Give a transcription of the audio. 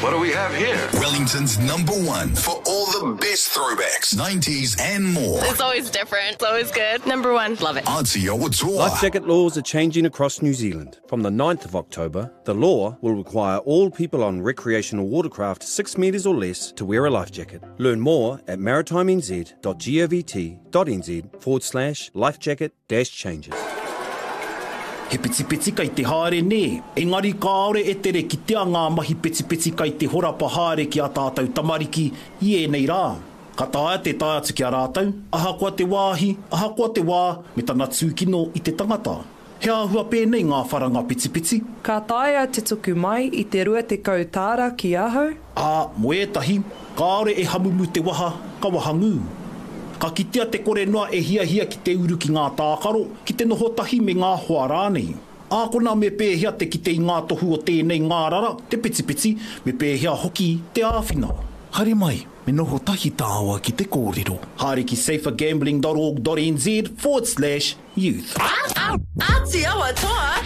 What do we have here? Wellington's #1 for all the best throwbacks, 90s and more. It's always different. It's always good. #1. Love it. Aotearoa Toa. Life jacket laws are changing across New Zealand. From the 9th of October, the law will require all people on recreational watercraft 6 metres or less to wear a life jacket. Learn more at maritimenz.govt.nz/lifejacket-changes. He piti kai te haere ne, engari kāore e tere ki tea ngā mahi piti kai te horapa haere ki a tātou tamariki i e nei rā. Ka tāia te tāia tuki a rātou, aha kua te wāhi, aha kua te wā, me tana tūkino i te tangata. He ahua pēnei ngā wharanga piti. Ka tāia te tuku mai i te rua te kautāra ki ahau. Moetahi, kāore e hamumu te waha, ka wahangu. Ka kitea te kore noa e hia ki te uru ki ngā tākaro, ki te noho tahi me ngā hoa rānei. Kona me pēhea te ki te i ngā tohu o tēnei ngā rara, te piti, me pēhea hoki te āwhina. Haere mai, me noho tahi tāua ki te kōrero. Haere ki safergambling.org.nz/youth. Aotearoa Toa.